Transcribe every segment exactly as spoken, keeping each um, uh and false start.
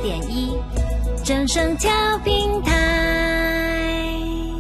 点一，正声调频台。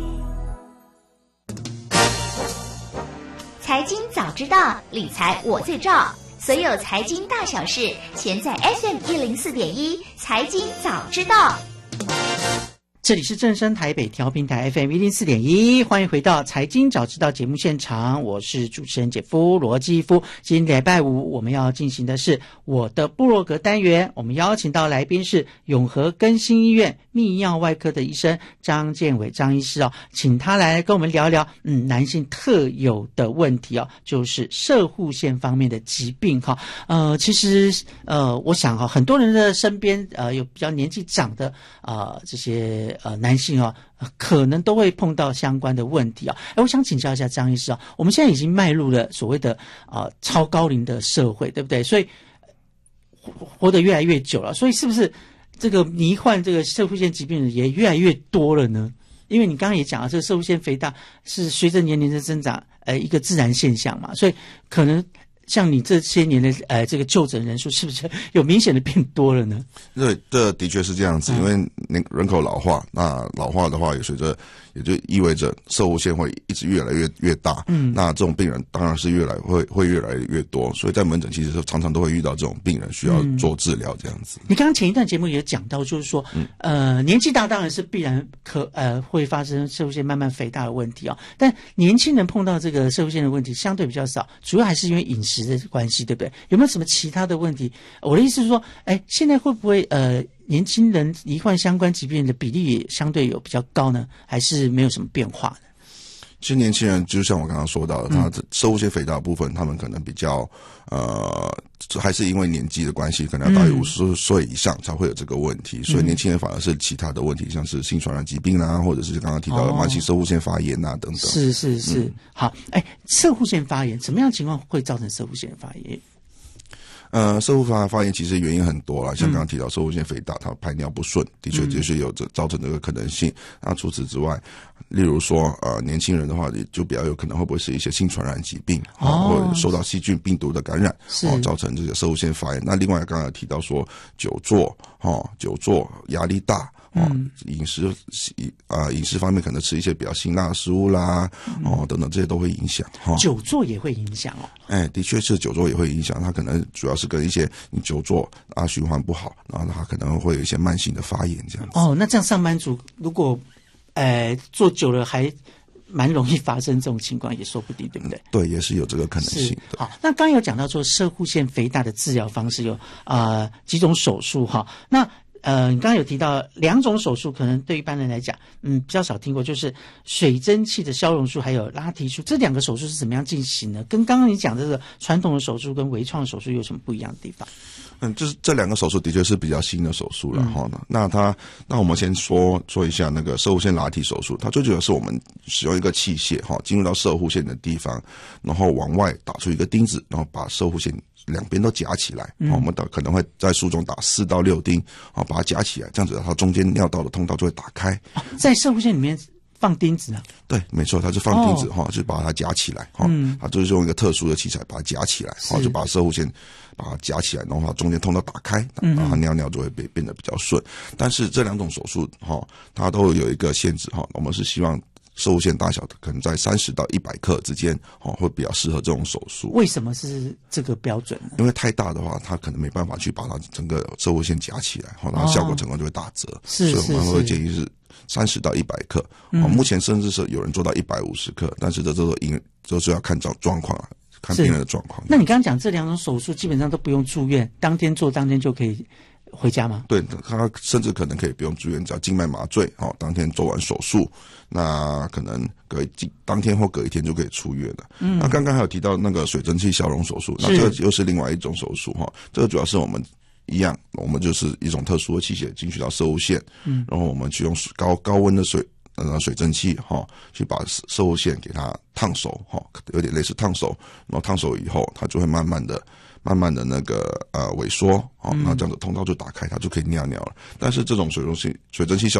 财经早知道，理财我最照。所有财经大小事，全在 F M 一零四点一财经早知道。 这里是正声台北调频台 F M 一零四点一，欢迎回到财经早知道节目现场，我是主持人姐夫罗基夫。今天礼拜五我们要进行的是我的部落格单元，我们邀请到来宾是永和更新医院泌尿外科的医生张建伟张医师哦，请他来跟我们聊聊嗯男性特有的问题哦，就是摄护腺方面的疾病哈。呃，其实呃，我想哈、哦，很多人的身边呃有比较年纪长的呃这些。呃，男性啊、哦，可能都会碰到相关的问题啊、哦。哎，我想请教一下张医师啊，我们现在已经迈入了所谓的啊、呃、超高龄的社会，对不对？所以活得越来越久了，所以是不是这个罹患这个摄护腺疾病的也越来越多了呢？因为你刚刚也讲了，这个摄护腺肥大是随着年龄的增长，呃，一个自然现象嘛，所以可能。像你这些年的呃这个就诊人数是不是有明显的变多了呢？ 对，这的确是这样子，因为人口老化，那老化的话也随着，也就意味着摄护腺会一直越来越越大。嗯，那这种病人当然是越来会会越来越多，所以在门诊其实常常都会遇到这种病人需要做治疗这样子。 嗯、你刚刚前一段节目也讲到，就是说，嗯、呃，年纪大当然是必然可呃会发生摄护腺慢慢肥大的问题啊、哦，但年轻人碰到这个摄护腺的问题相对比较少，主要还是因为饮食的关系，对不对？有没有什么其他的问题？我的意思是说，哎，现在会不会呃年轻人罹患相关疾病的比例也相对有比较高呢？还是没有什么变化呢？ 其实年轻人就像我刚刚说到的，他摄护腺肥大的部分，他们可能比较呃，还是因为年纪的关系，可能要大于五十岁以上才会有这个问题，嗯、所以年轻人反而是其他的问题，像是性传染疾病啊，或者是刚刚提到的慢性摄护腺发炎啊等等。 是是是，嗯、好，哎，摄护腺发炎什么样的情况会造成摄护腺发炎？ 呃，摄护发发炎其实原因很多啦，像刚刚提到摄护腺肥大，它排尿不顺，的确就是有着造成这个可能性。那除此之外，例如说呃年轻人的话，就比较有可能会不会是一些性传染疾病，哦，或者受到细菌病毒的感染，哦，造成这个摄护腺发炎。那另外刚刚有提到说久坐，哦，久坐压力大。哦，饮食啊，饮、呃、食方面可能吃一些比较辛辣的食物啦，嗯、哦，等等这些都会影响。哈、哦， 久坐也会影响哦。 哎，的确是久坐也会影响，它可能主要是跟一些你久坐啊循环不好，然后它可能会有一些慢性的发炎这样子。 哦，那这样上班族如果呃坐久了还蛮容易发生这种情况，也说不定，对不对？ 嗯、对，也是有这个可能性的。 好，那刚刚有讲到说摄护腺肥大的治疗方式有啊、呃、几种手术哈，那。呃，你刚刚有提到两种手术，可能对一般人来讲，嗯，比较少听过，就是水蒸气的消融术还有拉提术，这两个手术是怎么样进行呢？跟刚刚你讲的这个传统的手术跟微创手术有什么不一样的地方？ 嗯，就是这两个手术的确是比较新的手术了哈、嗯。那它，那我们先说说一下那个摄护腺拉提手术，它最主要是我们使用一个器械哈，进入到摄护腺的地方，然后往外打出一个钉子，然后把摄护腺两边都夹起来。嗯、我们打可能会在术中打四到六钉啊，把它夹起来，这样子它中间尿道的通道就会打开。 啊、在摄护腺里面放钉子啊？ 对，没错，它是放钉子哈、哦，就把它夹起来哈。嗯，它就是用一个特殊的器材把它夹起来，然后就把摄护腺把它夹起来，然后它中间通道打开，然后它尿尿就会变变得比较顺。但是这两种手术哈，它都有一个限制哈，我们是希望摄护腺大小的可能在三十到一百克之间，哦，会比较适合这种手术。 为什么是这个标准呢？ 因为太大的话，它可能没办法去把它整个摄护腺夹起来，然后效果成功就会打折。 是、哦， 所以我们会建议是三十到一百克。嗯、哦，目前甚至是有人做到一百五十克，但是这都因这是要看状状况啊，看病人的状况。 那你刚刚讲这两种手术基本上都不用住院，当天做当天就可以回家吗？ 对，他甚至可能可以不用住院，只要静脉麻醉，哦，当天做完手术，那可能隔一当天或隔一天就可以出院了。嗯，那刚刚还有提到那个水蒸气消融手术，那这个又是另外一种手术哈，这个主要是我们一样，我们就是一种特殊的器械进去到摄护腺，嗯，然后我们去用高高温的水。呃，水蒸气哈、哦，去把摄护腺给它烫熟哈、哦，有点类似烫熟，然后烫熟以后，它就会慢慢的、慢慢的那个呃萎缩，哦，那这样子通道就打开，它就可以尿尿了。但是这种水蒸气、水蒸气消